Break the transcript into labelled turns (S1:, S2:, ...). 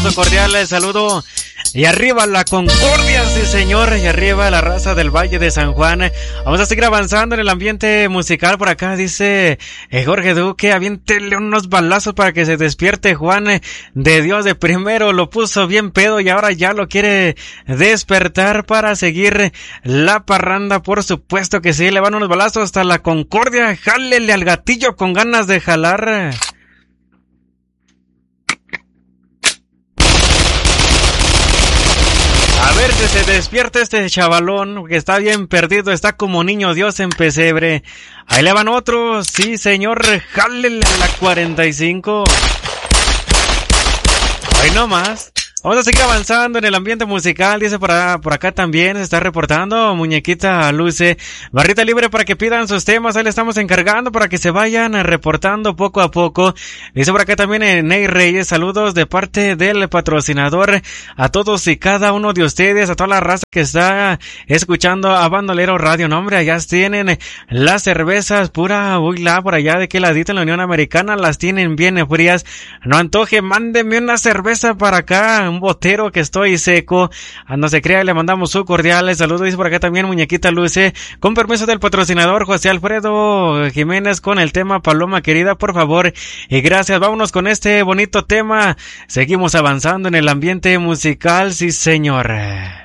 S1: mandamos un cordial saludo. Y arriba la Concordia, sí señor, y arriba la raza del Valle de San Juan. Vamos a seguir avanzando en el ambiente musical. Por acá dice Jorge Duque, aviéntele unos balazos para que se despierte Juan de Dios. De primero lo puso bien pedo y ahora ya lo quiere despertar para seguir la parranda. Por supuesto que sí, le van unos balazos hasta la Concordia. Jálele al gatillo con ganas de jalar. A ver si se despierta este chavalón, que está bien perdido, está como niño Dios en pesebre. Ahí le van otros, sí señor, jálele a la 45. Ahí nomás. Vamos a seguir avanzando en el ambiente musical, dice por acá también se está reportando Muñequita Luce, barrita libre para que pidan sus temas, ahí le estamos encargando para que se vayan reportando poco a poco. Dice por acá también Ney Reyes, saludos de parte del patrocinador a todos y cada uno de ustedes, a toda la raza que está escuchando a Bandolero Radio. No hombre, allá tienen las cervezas pura huila por allá de qué ladito en la Unión Americana, las tienen bien frías, no antoje, mándeme una cerveza para acá, un botero que estoy seco. No se crea, le mandamos su cordial saludo. Dice por acá también Muñequita Luce, con permiso del patrocinador José Alfredo Jiménez con el tema Paloma Querida, por favor y gracias. Vámonos con este bonito tema, seguimos avanzando en el ambiente musical, sí señor.